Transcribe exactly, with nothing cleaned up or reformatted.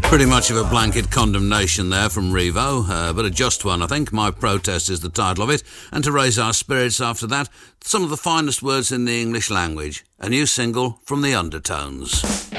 Pretty much of a blanket condemnation there from Revo, uh, but a just one, I think. My Protest is the title of it. And to raise our spirits after that, some of the finest words in the English language. A new single from the Undertones.